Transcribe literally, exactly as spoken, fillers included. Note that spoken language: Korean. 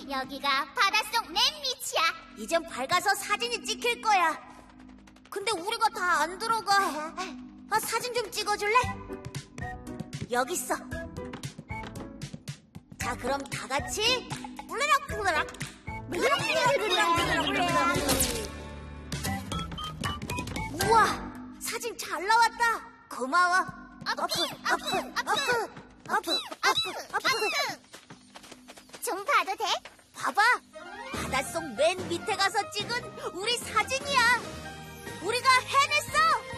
여기가 바닷속 맨 밑이야. 이젠 밝아서 사진이 찍힐 거야. 근데 우리가 다 안 들어가. 아, 사진 좀 찍어줄래? 여기 있어. 자, 그럼 다 같이 블르락 블르락 우와, 사진 잘 나왔다. 고마워. 아프, 아프, 아프, 아프, 아프, 아프. 좀 봐도 돼? 봐봐. 바닷속 맨 밑에 가서 찍은 우리 사진이야. 우리가 해냈어.